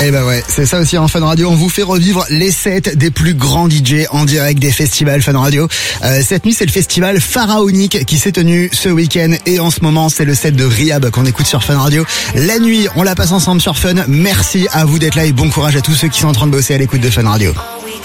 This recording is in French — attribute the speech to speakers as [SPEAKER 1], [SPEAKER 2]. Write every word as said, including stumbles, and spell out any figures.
[SPEAKER 1] Et bah ouais, c'est ça aussi en Fun Radio. On vous fait revivre les sets des plus grands D J en direct des festivals Fun Radio. Euh, cette nuit, c'est le festival Pharaonique qui s'est tenu ce week-end. Et en ce moment, c'est le set de Rihab qu'on écoute sur Fun Radio. La nuit, on la passe ensemble sur Fun. Merci à vous d'être là et bon courage à tous ceux qui sont en train de bosser à l'écoute de Fun Radio.